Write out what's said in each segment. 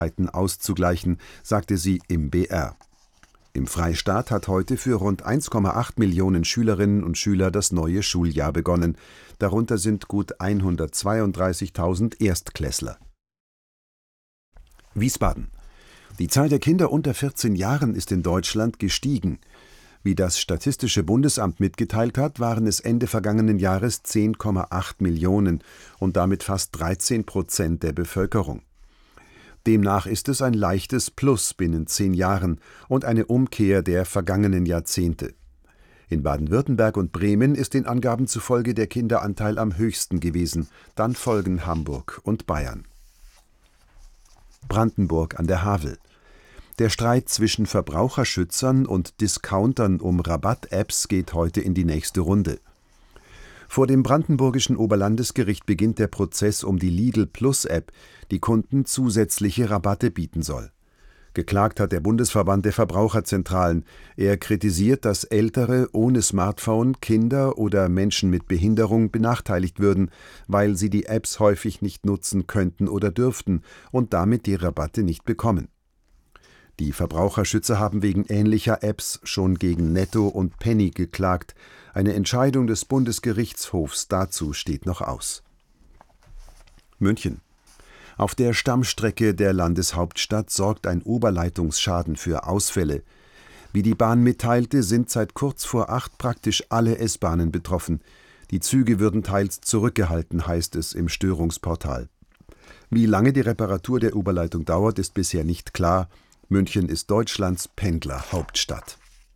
auszugleichen, sagte sie im BR. Im Freistaat hat heute für rund 1,8 Millionen Schülerinnen und Schüler das neue Schuljahr begonnen. Darunter sind gut 132.000 Erstklässler. Wiesbaden. Die Zahl der Kinder unter 14 Jahren ist in Deutschland gestiegen. Wie das Statistische Bundesamt mitgeteilt hat, waren es Ende vergangenen Jahres 10,8 Millionen und damit fast 13% der Bevölkerung. Demnach ist es ein leichtes Plus binnen 10 Jahren und eine Umkehr der vergangenen Jahrzehnte. In Baden-Württemberg und Bremen ist den Angaben zufolge der Kinderanteil am höchsten gewesen, dann folgen Hamburg und Bayern. Brandenburg an der Havel. Der Streit zwischen Verbraucherschützern und Discountern um Rabatt-Apps geht heute in die nächste Runde. Vor dem brandenburgischen Oberlandesgericht beginnt der Prozess um die Lidl-Plus-App, die Kunden zusätzliche Rabatte bieten soll. Geklagt hat der Bundesverband der Verbraucherzentralen. Er kritisiert, dass Ältere ohne Smartphone, Kinder oder Menschen mit Behinderung benachteiligt würden, weil sie die Apps häufig nicht nutzen könnten oder dürften und damit die Rabatte nicht bekommen. Die Verbraucherschützer haben wegen ähnlicher Apps schon gegen Netto und Penny geklagt. Eine Entscheidung des Bundesgerichtshofs dazu steht noch aus. München. Auf der Stammstrecke der Landeshauptstadt sorgt ein Oberleitungsschaden für Ausfälle. Wie die Bahn mitteilte, sind seit kurz vor 8 praktisch alle S-Bahnen betroffen. Die Züge würden teils zurückgehalten, heißt es im Störungsportal. Wie lange die Reparatur der Oberleitung dauert, ist bisher nicht klar. München ist Deutschlands Pendlerhauptstadt.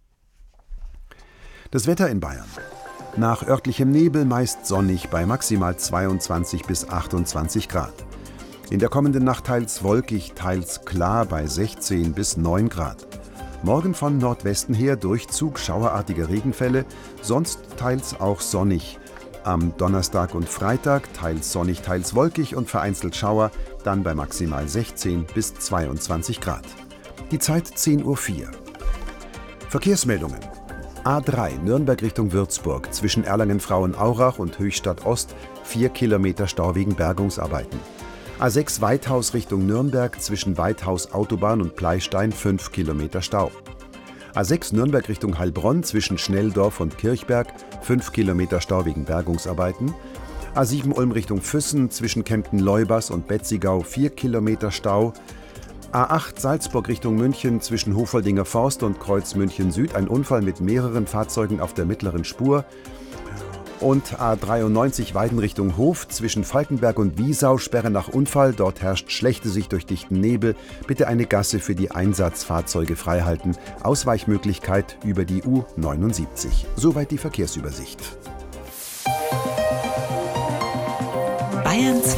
Das Wetter in Bayern. Nach örtlichem Nebel meist sonnig bei maximal 22 bis 28 Grad. In der kommenden Nacht teils wolkig, teils klar bei 16 bis 9 Grad. Morgen von Nordwesten her Durchzug schauerartige Regenfälle, sonst teils auch sonnig. Am Donnerstag und Freitag teils sonnig, teils wolkig und vereinzelt Schauer, dann bei maximal 16 bis 22 Grad. Die Zeit 10:04 Uhr. Verkehrsmeldungen. A3 Nürnberg Richtung Würzburg zwischen Erlangen-Frauenaurach und Höchstadt Ost 4 Kilometer Stau wegen Bergungsarbeiten. A6 Weithaus Richtung Nürnberg zwischen Weithaus Autobahn und Pleystein 5 Kilometer Stau. A6 Nürnberg Richtung Heilbronn zwischen Schnelldorf und Kirchberg 5 Kilometer Stau wegen Bergungsarbeiten. A7 Ulm Richtung Füssen zwischen Kempten-Leubers und Betzigau 4 Kilometer Stau. A8 Salzburg Richtung München zwischen Hofoldinger Forst und Kreuz München Süd ein Unfall mit mehreren Fahrzeugen auf der mittleren Spur. Und A93 Weiden Richtung Hof zwischen Falkenberg und Wiesau Sperre nach Unfall. Dort herrscht schlechte Sicht durch dichten Nebel. Bitte eine Gasse für die Einsatzfahrzeuge freihalten. Ausweichmöglichkeit über die U79. Soweit die Verkehrsübersicht. Bayern 2.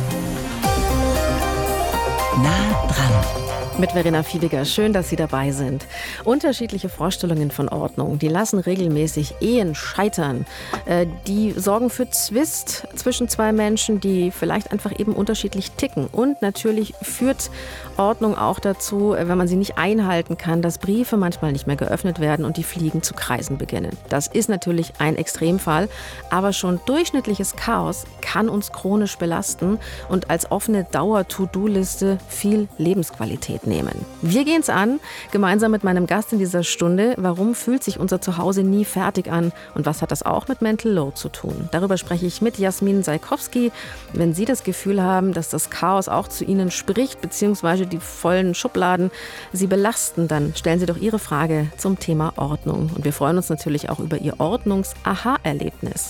Nah dran. Mit Verena Fiebiger. Schön, dass Sie dabei sind. Unterschiedliche Vorstellungen von Ordnung, die lassen regelmäßig Ehen scheitern. Die sorgen für Zwist zwischen zwei Menschen, die vielleicht einfach eben unterschiedlich ticken. Und natürlich führt Ordnung auch dazu, wenn man sie nicht einhalten kann, dass Briefe manchmal nicht mehr geöffnet werden und die Fliegen zu kreisen beginnen. Das ist natürlich ein Extremfall, aber schon durchschnittliches Chaos kann uns chronisch belasten und als offene Dauer-To-Do-Liste viel Lebensqualität nehmen. Wir gehen es an, gemeinsam mit meinem Gast in dieser Stunde. Warum fühlt sich unser Zuhause nie fertig an und was hat das auch mit Mental Load zu tun? Darüber spreche ich mit Jasmin Saikowski. Wenn Sie das Gefühl haben, dass das Chaos auch zu Ihnen spricht, beziehungsweise die vollen Schubladen Sie belasten, dann stellen Sie doch Ihre Frage zum Thema Ordnung. Und wir freuen uns natürlich auch über Ihr Ordnungs-Aha-Erlebnis.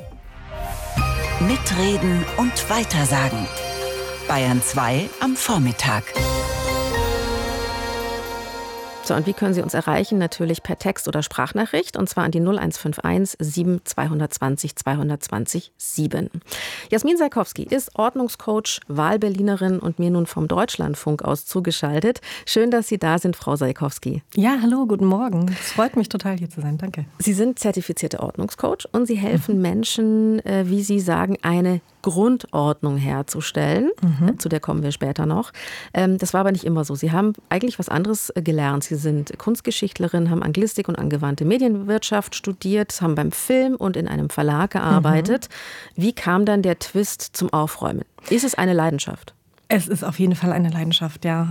Mitreden und Weitersagen. Bayern 2 am Vormittag. So, und wie können Sie uns erreichen? Natürlich per Text oder Sprachnachricht, und zwar an die 0151 7 220 220 7. Jasmin Saikowski ist Ordnungscoach, Wahlberlinerin und mir nun vom Deutschlandfunk aus zugeschaltet. Schön, dass Sie da sind, Frau Saikowski. Ja, hallo, guten Morgen. Es freut mich total, hier zu sein. Danke. Sie sind zertifizierte Ordnungscoach und Sie helfen Menschen, wie Sie sagen, eine Grundordnung herzustellen. Zu der kommen wir später noch. Das war aber nicht immer so. Sie haben eigentlich was anderes gelernt. Sie sind Kunstgeschichtlerin, haben Anglistik und angewandte Medienwirtschaft studiert, haben beim Film und in einem Verlag gearbeitet. Wie kam dann der Twist zum Aufräumen? Ist es eine Leidenschaft? Es ist auf jeden Fall eine Leidenschaft, ja.